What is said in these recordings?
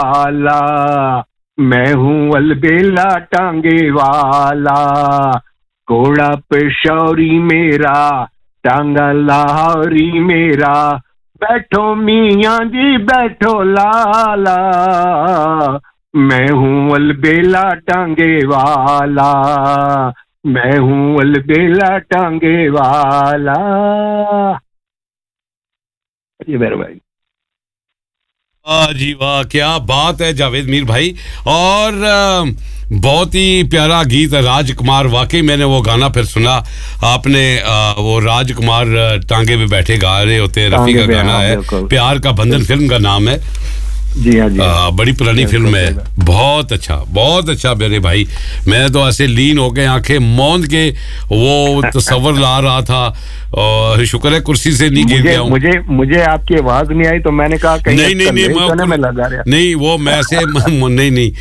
वाला, मैं हूँ अलबेला टांगे वाला, घोड़ा पेशौरी मेरा, टांगा लाहौरी मेरा, बैठो मियाँ जी बैठो लाला, मैं हूँ अलबेला टांगे वाला, मैं हूँ अलबेला टांगे वाला। ये मेरे भाई। वाह जी वाह, क्या बात है जावेद मीर भाई। और बहुत ही प्यारा गीत है राजकुमार। वाकई मैंने वो गाना फिर सुना आपने, वो राजकुमार टांगे पे बैठे गा रहे होते हैं, रफी का गाना है, प्यार का बंधन फिल्म का नाम है। जी हाँ जी। बड़ी पुरानी फिल्म है। बहुत अच्छा मेरे भाई। मैं तो ऐसे लीन हो गए, आंखें मौंद के वो तस्वर ला रहा था, और शुक्र है कुर्सी से नहीं गिर गया हूं। मुझे आपकी आवाज नहीं आई तो मैंने कहा कहीं नहीं वो मैं ऐसे नहीं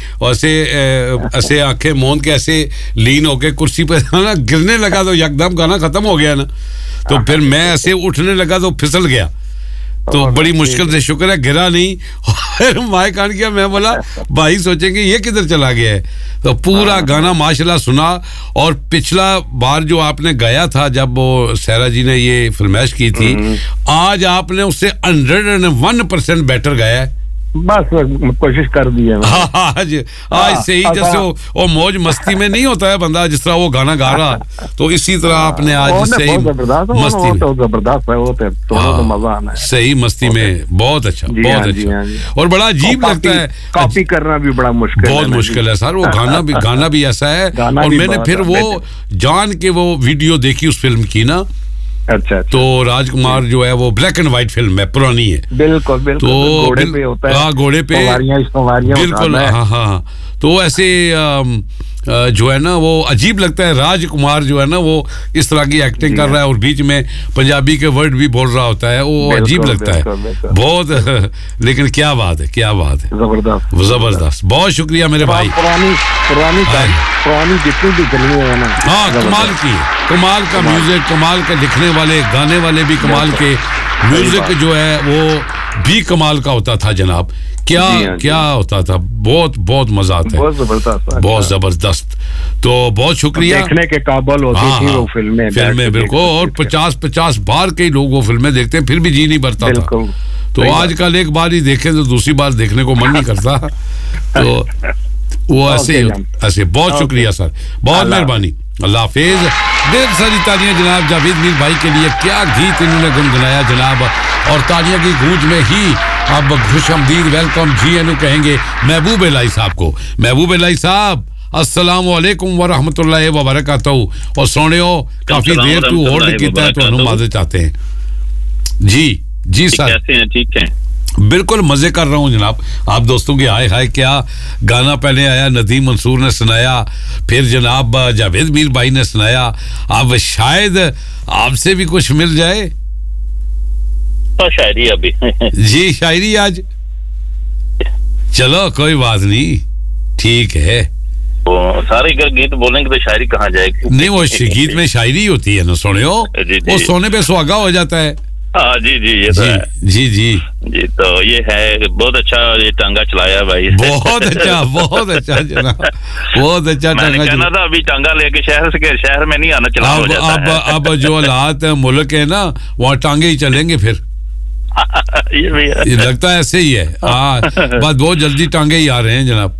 ऐसे आंखें मौंद के ऐसे लीन हो के कुर्सी पे ना गिरने लगा, तो यकदम गाना खत्म हो गया ना, तो फिर मैं ऐसे उठने लगा तो फिसल गया, तो बड़ी मुश्किल से, शुक्र है गिरा नहीं। और माइक ऑन किया, मैं बोला भाई सोचेंगे ये किधर चला गया है, तो पूरा गाना माशाल्लाह सुना। और पिछला बार जो आपने गाया था जब वो सहरा जी ने ये फरमाइश की थी, आज आपने उससे 101% बेटर गाया है। बस कोशिश कर दी है। आज सही, जैसे वो मौज मस्ती में नहीं होता है बंदा, जिस तरह वो गाना गा रहा, तो इसी तरह आपने आज सही मस्ती में, जबरदस्त है वो, तो मजा आना है सही मस्ती में। बहुत अच्छा, बहुत अच्छा। और बड़ा अजीब लगता है, कॉपी करना भी बड़ा मुश्किल, बहुत मुश्किल है सर। वो गाना भी ऐसा है। और मैंने फिर वो जान के वो वीडियो देखी उस फिल्म की ना। अच्छा। तो राजकुमार जो है वो ब्लैक एंड व्हाइट फिल्म है, पुरानी है। बिल्कुल तो घोड़े पे होता है। हाँ, घोड़े पे बिल्कुल। हाँ। तो ऐसे जो है ना वो अजीब लगता है। राजकुमार जो है ना वो इस तरह की एक्टिंग कर रहा है, और बीच में पंजाबी के वर्ड भी बोल रहा होता है, वो अजीब लगता है बहुत। लेकिन क्या बात है, जबरदस्त। बहुत शुक्रिया मेरे भाई। पुरानी जितनी भी फिल्में हैं ना, हाँ, कमाल का म्यूजिक, कमाल का लिखने वाले, गाने वाले भी कमाल के, म्यूजिक जो है वो भी कमाल का होता था जनाब। क्या होता था, बहुत मजा आता है, बहुत जबरदस्त। तो बहुत शुक्रिया। देखने के काबिल होती थी वो फिल्में बिल्कुल। और 50 बार कई लोग वो फिल्में देखते हैं, फिर भी जी नहीं भरता था। तो आजकल एक बार ही देखें तो दूसरी बार देखने को मन नहीं करता। तो वो ऐसे बहुत शुक्रिया सर, बहुत मेहरबानी, अल्लाह हाफिज। ढेर सारी तालियां जनाब जावेद मीर भाई के लिए। क्या गीत इन्होंने गुनगुनाया जनाब, और तालियां की गूंज में ही अब खुशआमदीद वेलकम जी एनु कहेंगे महबूब इलाही साहब को। महबूब इलाही साहब, अस्सलाम वालेकुम व रहमतुल्लाहि व बरकातहू। और सोनियो काफी देर तू होल्ड कीता है, तो माजरत चाहते हैं जी सर। कैसे हैं? ठीक है, बिल्कुल मजे कर रहा हूँ जनाब। आप दोस्तों की हाय क्या गाना पहले आया, नदीम मंसूर ने सुनाया, फिर जनाब जावेद मीर भाई ने सुनाया। अब शायद आपसे भी कुछ मिल जाए। तो शायरी अभी जी, शायरी आज चलो कोई बात नहीं, ठीक है। वो सारे अगर गीत बोलेंगे तो शायरी कहाँ जाएगी? नहीं, वो गीत में शायरी होती है ना सोनियो, वो सोने पे सुहागा हो जाता है। हाँ जी, ये तो है। जी। तो ये है बहुत अच्छा, ये टांगा चलाया भाई। बहुत अच्छा जनाब, बहुत अच्छा टांगा चलाया था। अभी टांगा लेके शहर में नहीं आना चला। अब जो हालात मुल्क है ना, वहाँ टांगे ही चलेंगे फिर। ये भी है, ये लगता है ऐसे ही है। हाँ, बस बहुत जल्दी टांगे ही आ रहे हैं जनाब।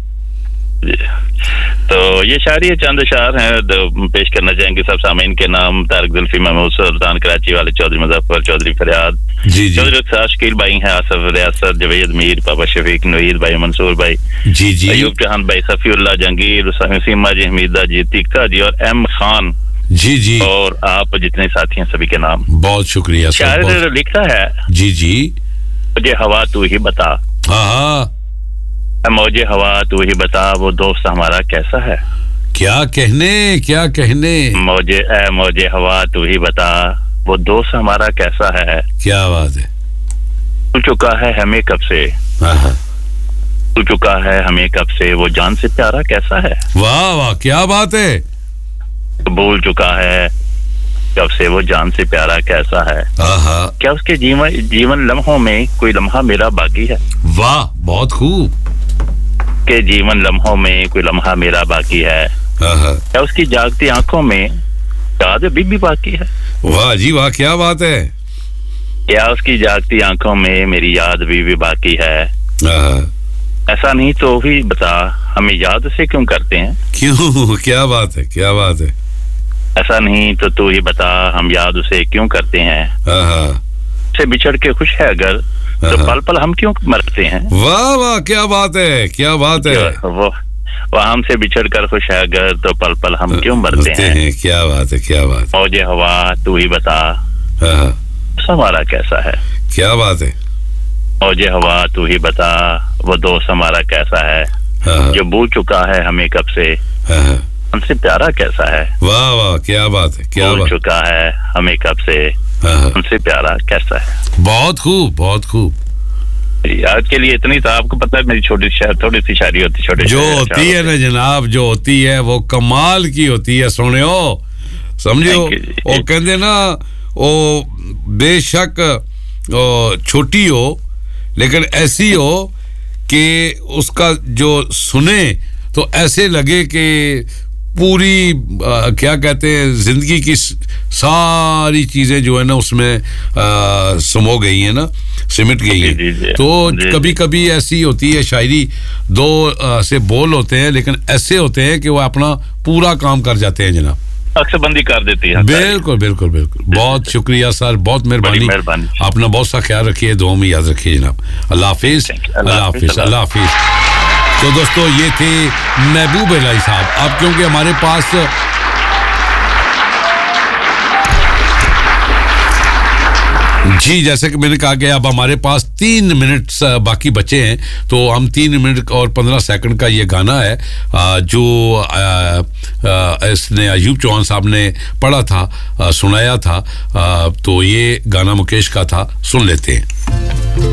तो ये शायरी चंद अशार हैं पेश करना चाहेंगे सब सामीन के नाम। तारिक जुल्फी, महमूद सुल्तान कराची वाले, चौधरी मुजफ्फर, चौधरी फरियाद, चौधरी रख्सार, शकील भाई हैं, आसफ रियासत, जवेद मीर, पापा शफीक, नवीद भाई, मंसूर भाई, अयूब जहान भाई, सफीउल्लाह जहांगीर, सीमा जी, हमीदा जी, तीका जी और एम खान जी और आप जितने साथी हैं सभी के नाम बहुत शुक्रिया। शायर लिखता है जी मुझे हवा तू ही बता, मौजे हवा तू ही बता, वो दोस्त हमारा कैसा है। क्या कहने मौजे हवा तू ही बता, वो दोस्त हमारा कैसा है। क्या बात है। तू चुका है हमें कब से, तू चुका है हमें कब से, वो जान से प्यारा कैसा है। वाह क्या बात है। भूल चुका है कब से, वो जान से प्यारा कैसा है। क्या उसके जीवन लम्हों में कोई लम्हा मेरा बाकी है। वाह बहुत खूब। उसके जीवन लम्हों में कोई लम्हा मेरा बाकी है, क्या उसकी जागती आंखों में याद अभी भी बाकी है? वाह जी वाह, क्या बात है। क्या उसकी जागती आंखों में मेरी याद अभी भी बाकी है? ऐसा नहीं तो भी बता, हमें याद से क्यों करते हैं? क्यों, क्या बात है, क्या बात है। ऐसा नहीं तो तू ही बता, हम याद उसे क्यों करते हैं? से बिछड़ के खुश है अगर, तो पल पल हम क्यों मरते हैं? वाह वाह, क्या बात है, क्या बात है। वो हमसे बिछड़ कर खुश है अगर, तो पल पल हम क्यों मरते हैं? क्या बात है, क्या बात। मौजे हवा तू ही बता, हमारा कैसा है? क्या बात है। मौजे हवा तू ही बता, वो दोस्त हमारा कैसा है, जो भूल चुका है हमें कब से, हमसे प्यारा कैसा है? वाह वाह, क्या बात है, क्या बात। भूल चुका है हमें कब से, हमसे प्यारा कैसा है। बहुत खूब, बहुत खूब। आज के लिए इतनी, तो आपको पता है मेरी थोड़ी सी शायरी होती, छोटी जो होती है ना जनाब, जो होती है वो कमाल की होती है। सुनियो, समझियो, वो कहते ना, वो बेशक छोटी हो लेकिन ऐसी हो कि उसका जो सुने तो ऐसे लगे कि पूरी क्या कहते हैं, जिंदगी की सारी चीजें जो है ना उसमें समो गई है ना, सिमट गई है। तो कभी कभी ऐसी होती है शायरी, दो से बोल होते हैं लेकिन ऐसे होते हैं कि वो अपना पूरा काम कर जाते हैं जनाब, अक्सबंदी कर देती है। बिल्कुल बिल्कुल बिल्कुल। बहुत शुक्रिया सर, बहुत मेहरबानी। अपना बहुत सा ख्याल रखिए, दुआ में याद रखिए जनाब। अल्लाह हाफिज, अल्लाह हाफिज, अल्लाह हाफिज। तो दोस्तों ये थे महबूब इलाही साहब। अब क्योंकि हमारे पास जी, जैसे कि मैंने कहा कि अब हमारे पास 3 मिनट बाकी बचे हैं, तो हम 3 मिनट और 15 सेकंड का ये गाना है जो इसने अयूब चौहान साहब ने पढ़ा था, सुनाया था। तो ये गाना मुकेश का था, सुन लेते हैं।